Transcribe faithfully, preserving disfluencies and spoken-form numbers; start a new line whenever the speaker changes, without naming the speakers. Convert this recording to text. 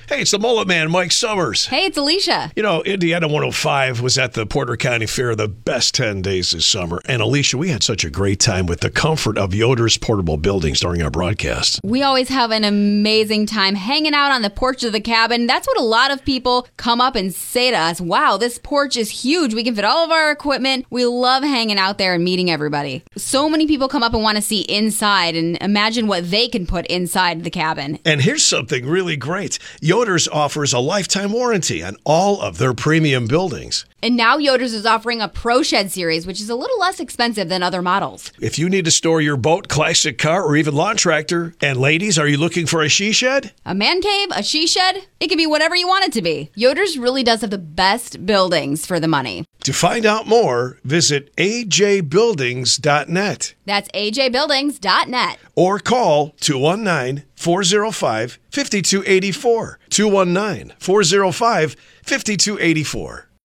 Hey, it's the Mullet Man, Mike Summers.
Hey, it's Alicia.
You know, Indiana one oh five was at the Porter County Fair the best ten days this summer. And Alicia, we had such a great time with the comfort of Yoder's portable buildings during our broadcast.
We always have an amazing time hanging out on the porch of the cabin. That's what a lot of people come up and say to us. Wow, this porch is huge. We can fit all of our equipment. We love hanging out there and meeting everybody. So many people come up and want to see inside and imagine what they can put inside the cabin.
And here's something really great. Yoder's offers a lifetime warranty on all of their premium buildings.
And now Yoder's is offering a Pro Shed series, which is a little less expensive than other models.
If you need to store your boat, classic car, or even lawn tractor, and ladies, are you looking for a she shed?
A man cave, a she shed, it can be whatever you want it to be. Yoder's really does have the best buildings for the money.
To find out more, visit a j buildings dot net.
That's a j buildings dot net.
Or call two one nine, four oh five, five two eight four. two one nine, four oh five, five two eight four.